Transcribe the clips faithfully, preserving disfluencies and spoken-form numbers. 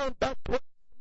a tua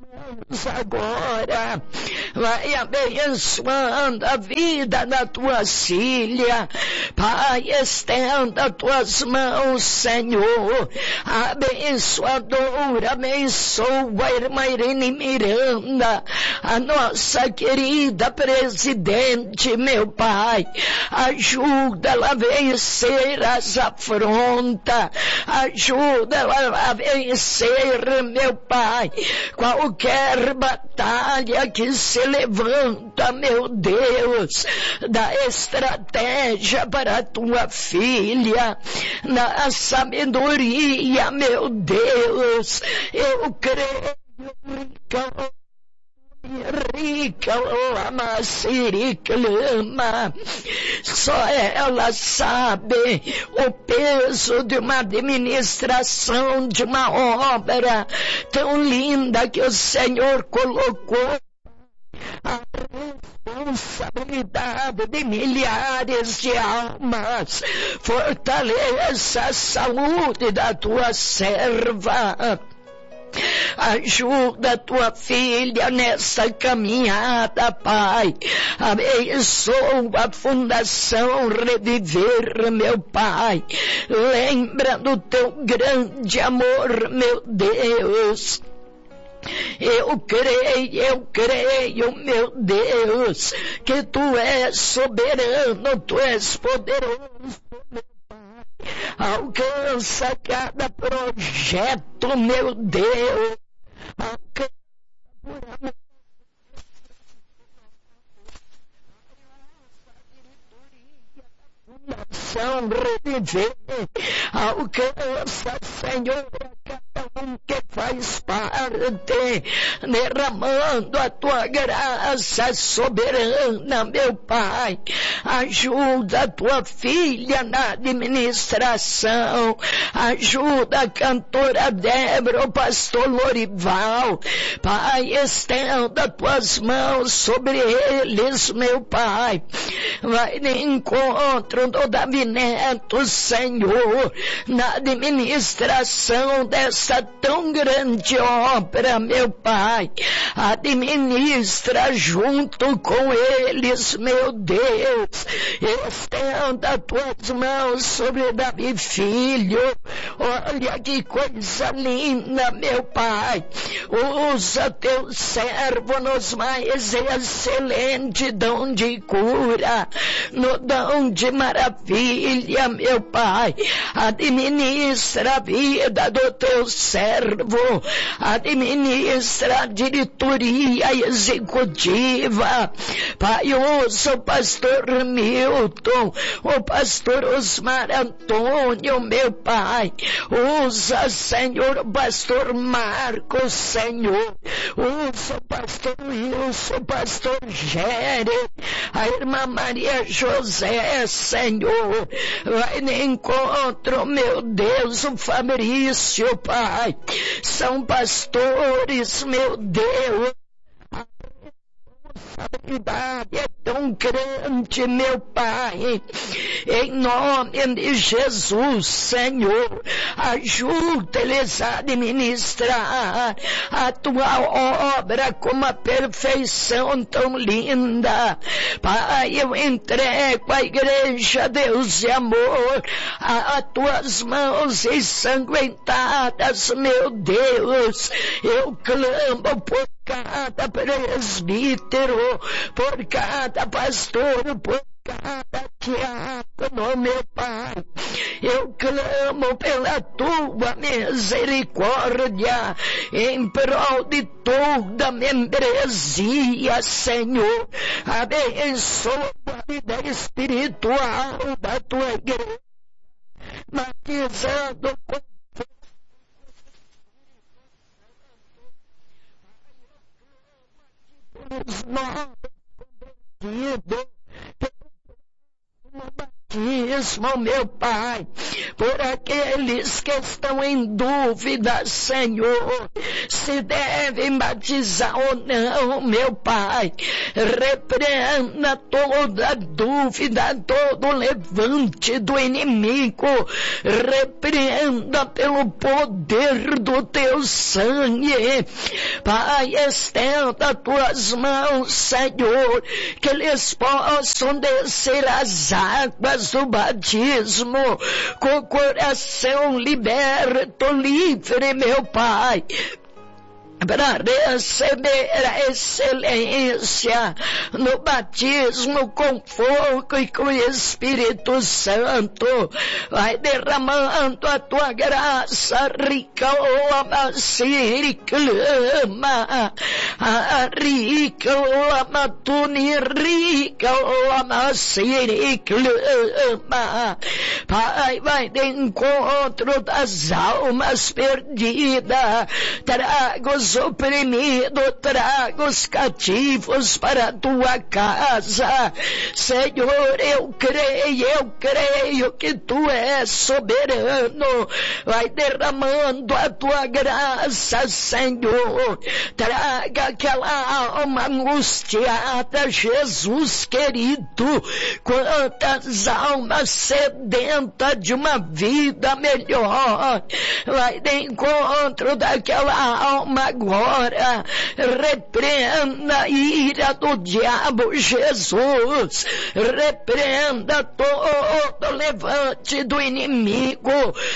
agora, vai abençoando a vida da tua filha, Pai, estenda as tuas mãos, Senhor, abençoadora, abençoa a irmã Irene Miranda, a nossa querida presidente, meu Pai, ajuda ela a vencer as afrontas, ajuda ela a vencer, meu Pai, qualquer batalha que se levanta, meu Deus, da estratégia para a tua filha, na sabedoria, meu Deus, eu creio, rica lama siriclama, só ela sabe o peso de uma administração, de uma obra tão linda que o Senhor colocou, a responsabilidade de milhares de almas. Fortaleça a saúde da tua serva, ajuda a tua filha nessa caminhada, Pai. Abençoa a Fundação Reviver, meu Pai. Lembra do teu grande amor, meu Deus. Eu creio, eu creio, meu Deus, que tu és soberano, tu és poderoso, meu Pai. Alcança cada projeto, meu Deus. Alcança por amor. Fundação Reviver. Alcança, Senhor, cada um que faz parte, derramando a tua graça soberana, meu Pai. Ajuda a tua filha na administração, ajuda a cantora Débora, o pastor Lorival, Pai, estenda tuas mãos sobre eles, meu Pai. Vai de encontro do Davi Neto, Senhor, na administração dessa tão grande obra, meu Pai. Administra junto com eles, meu Deus. Estenda tuas mãos sobre Davi Filho. Olha que coisa linda, meu Pai. Usa teu servo nos mais excelentes dom de cura, no dom de maravilha, meu Pai. Administra a vida do teu servo, administra a diretoria executiva, Pai. Usa o pastor Milton, o pastor Osmar Antônio, meu Pai. Usa, Senhor, o pastor Marcos, Senhor. Usa o pastor Wilson, o pastor Gere, a irmã Maria José, Senhor. Vai de encontro, meu Deus, o Fabrício, Pai. São pastores, meu Deus. A responsabilidade é tão grande, meu Pai. Em nome de Jesus, Senhor, ajuda-lhes a administrar a tua obra com uma perfeição tão linda. Pai, eu entrego a igreja, Deus e amor, a tuas mãos ensanguentadas, meu Deus. Eu clamo por cada presbítero, por cada pastor, por cada diácono, meu Pai. Eu clamo pela tua misericórdia em prol de toda a membresia, Senhor. Abençoa a vida espiritual da tua igreja, batizando com os novos convertidos, pelo batismo, meu Pai, por aqueles que estão em dúvida, Senhor, se devem batizar ou não, meu Pai. Repreenda toda dúvida, todo levante do inimigo. Repreenda pelo poder do teu sangue. Pai, estenda tuas mãos, Senhor, que eles possam descer as águas do batismo com o coração liberto, livre, meu Pai, para receber a excelência no batismo com fogo e com o Espírito Santo. Vai derramando a tua graça, rica ama, se clama, rica ama, tuni, rica ama, se clama. Pai, vai de encontro das almas perdidas, traga os oprimidos, traga os cativos para a tua casa. Senhor, eu creio, eu creio que tu és soberano. Vai derramando a tua graça, Senhor. Traga aquela alma angustiada, Jesus querido. Quantas almas sedentas de uma vida melhor. Vai de encontro daquela alma agora, repreenda a ira do diabo, Jesus, repreenda todo levante do inimigo,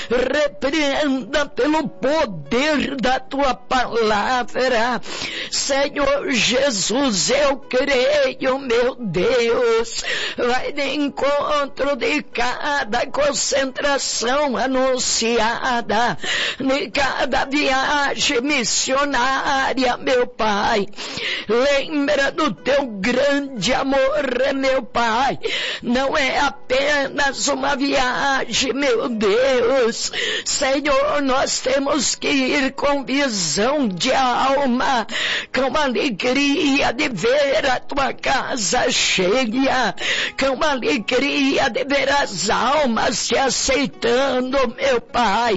repreenda pelo poder da tua palavra. Senhor Jesus, eu creio, meu Deus, vai de encontro de cada concentração anunciada, de cada viagem missionária, meu Pai. Lembra do teu grande amor, meu Pai. Não é apenas uma viagem, meu Deus. Senhor, nós temos que ir com visão de alma, com alegria de ver a tua casa cheia, com alegria de ver as almas te aceitando, meu Pai.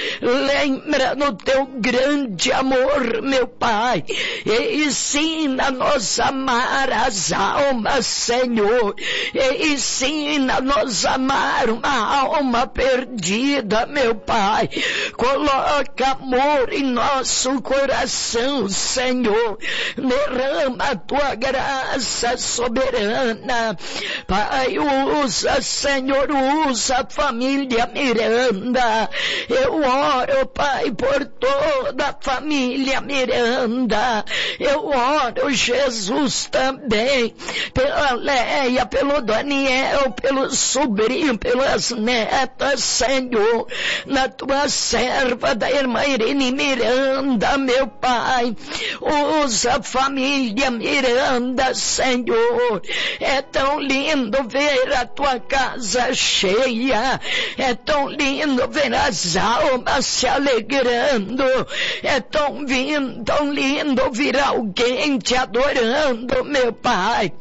Lembra do teu grande amor, meu Pai, e ensina-nos a amar as almas, Senhor, e ensina-nos a amar uma alma perdida, meu Pai. Coloca amor em nosso coração, Senhor, derrama a tua graça soberana, Pai. Usa, Senhor, usa a família Miranda. Eu oro, Pai, por toda a família Miranda. Eu oro, Jesus, também pela Leia, pelo Daniel, pelo sobrinho, pelas netas, Senhor, na tua serva da irmã Irene Miranda, meu Pai. Usa a família Miranda, Senhor. É tão lindo ver a tua casa cheia, é tão lindo ver as almas se alegrando, é tão lindo, tão lindo ouvir alguém te adorando, meu Pai.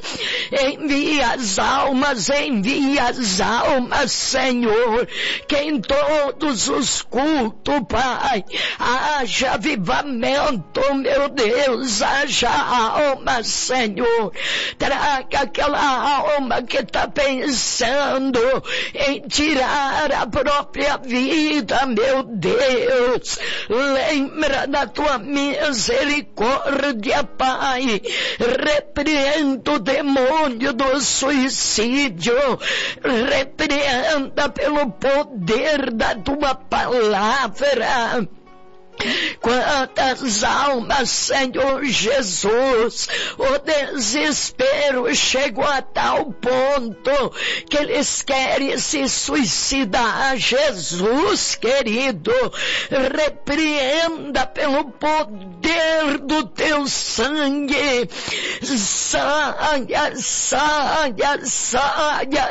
Envia as almas, envia as almas, Senhor, que em todos os cultos, Pai, haja avivamento, meu Deus, haja alma, Senhor. Traga aquela alma que está pensando em tirar a própria vida, meu Deus. Lembra da tua misericórdia, Pai. Repreenda o demônio do suicídio. Repreenda pelo poder da tua palavra. Quantas almas, Senhor Jesus, o desespero chegou a tal ponto que eles querem se suicidar. Jesus querido, repreenda pelo poder do teu sangue. Saia, saia, saia,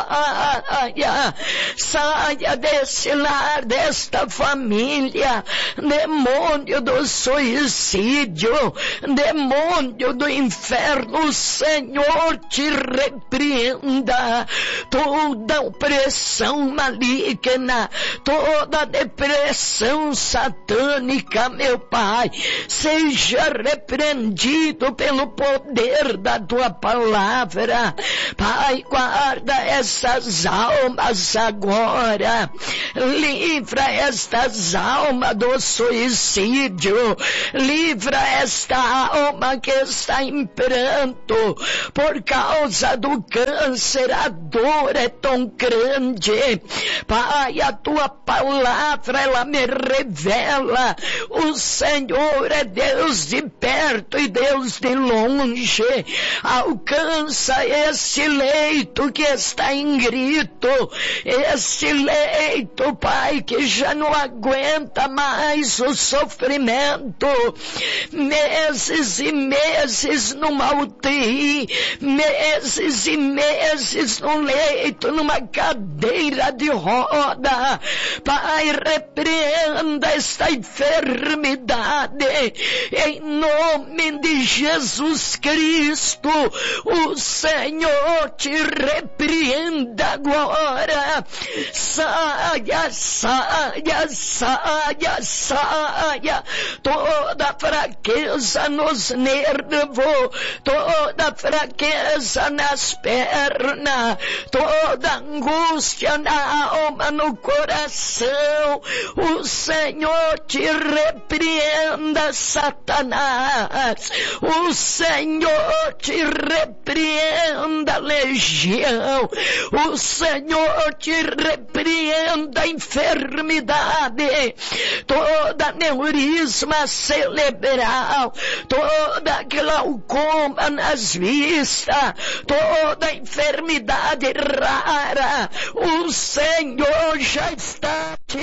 saia, saia desse lar, desta família, demônio do suicídio, demônio do inferno, o Senhor te repreenda. Toda opressão maligna, toda depressão satânica, meu Pai, seja repreendido pelo poder da tua palavra. Pai, guarda essas almas agora, livra estas almas do suicídio, livra esta alma que está em pranto por causa do câncer. A dor é tão grande. Pai, a tua palavra, ela me revela, o Senhor é Deus de perto e Deus de longe. Alcança esse leito que está em grito, esse leito, Pai, que já não aguenta mais o sofrimento, meses e meses numa U T I, meses e meses num leito, numa cadeira de roda. Pai, repreenda esta enfermidade em nome de Jesus Cristo. O Senhor te repreenda agora. Saia, saia, saia, saia toda fraqueza nos nervos, toda fraqueza nas pernas, toda angústia na alma, no coração. O Senhor te repreenda, Satanás. O Senhor te repreenda, legião. O Senhor te repreenda, enfermidade, toda aneurisma cerebral, toda glaucoma nas vistas, toda enfermidade rara. O Senhor já está te